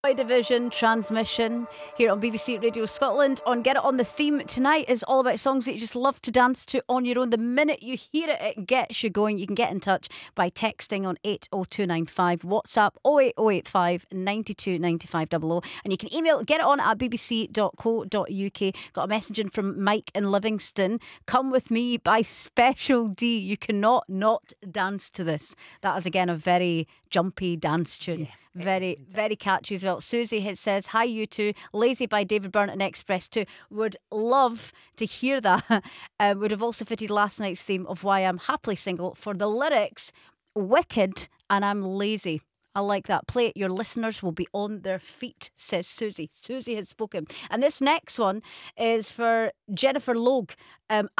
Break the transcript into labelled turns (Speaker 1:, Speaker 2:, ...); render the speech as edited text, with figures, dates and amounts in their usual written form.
Speaker 1: Joy Division transmission here on BBC Radio Scotland on Get It On. The theme tonight is all about songs that you just love to dance to on your own. The minute you hear it, it gets you going. You can get in touch by texting on 80295, WhatsApp 08085 92 95 00, and you can email getiton@bbc.co.uk. Got a message in from Mike in Livingston. Come With Me by Special D. You cannot not dance to this. That is again a very jumpy dance tune. Very catchy as well. Susie says, hi you two. Lazy by David Byrne and Express 2. Would love to hear that. Would have also fitted last night's theme of Why I'm Happily Single for the lyrics, wicked and I'm lazy. I like that. Play it. Your listeners will be on their feet, says Susie. Susie has spoken. And this next one is for Jennifer Logue.